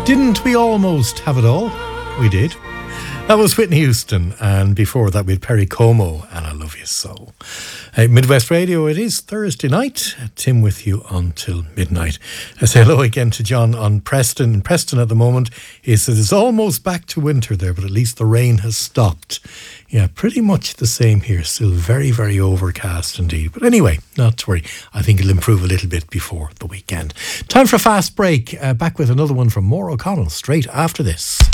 Didn't we almost have it all? We did. That was Whitney Houston, and before that we had Perry Como and I Love You So. Midwest Radio, it is Thursday night. Tim with you until midnight. I say hello again to John on Preston. In Preston at the moment, he says it's almost back to winter there, but at least the rain has stopped. Yeah, pretty much the same here. Still very, very overcast indeed. But anyway, not to worry. I think it'll improve a little bit before the weekend. Time for a fast break. Back with another one from Maura O'Connell straight after this.